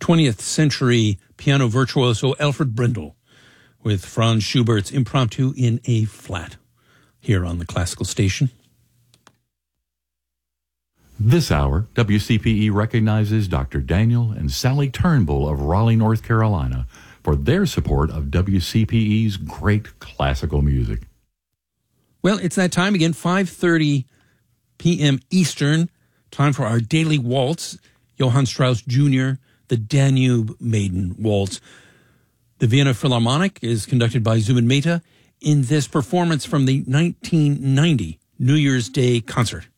20th century piano virtuoso Alfred Brendel with Franz Schubert's Impromptu in A flat here on the Classical Station. This hour, WCPE recognizes Dr. Daniel and Sally Turnbull of Raleigh, North Carolina, for their support of WCPE's great classical music. Well, it's that time again, 5:30 p.m. Eastern, time for our daily waltz, Johann Strauss Jr., the Danube Maiden Waltz. The Vienna Philharmonic is conducted by Zubin Mehta in this performance from the 1990 New Year's Day concert.